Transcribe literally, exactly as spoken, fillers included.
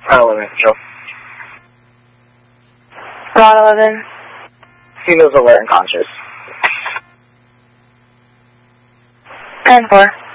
eleven, Joe. Rod eleven. Female's alert and conscious. ten four.